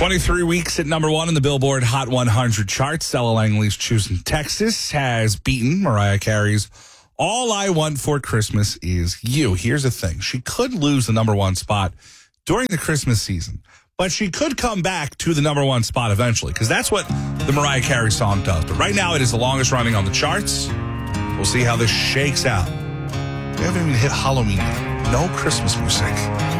23 weeks at number one in the Billboard Hot 100 charts. Stella Langley's Choosing Texas has beaten Mariah Carey's All I Want for Christmas Is You. Here's the thing. She could lose the number one spot during the Christmas season, but she could come back to the number one spot eventually, because that's what the Mariah Carey song does. But right now, it is the longest running on the charts. We'll see how this shakes out. We haven't even hit Halloween yet. No Christmas music.